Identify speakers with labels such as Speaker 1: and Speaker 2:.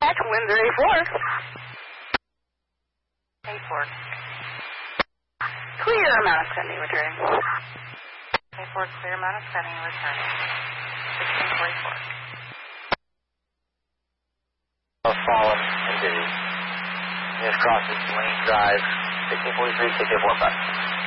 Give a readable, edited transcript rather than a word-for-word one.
Speaker 1: Windsor A4. A4. Clear amount of sending, returning. A4, clear amount of sending, returning. 1644.
Speaker 2: Fallen and busy. Just crosses Lane Drive, 1643, 645.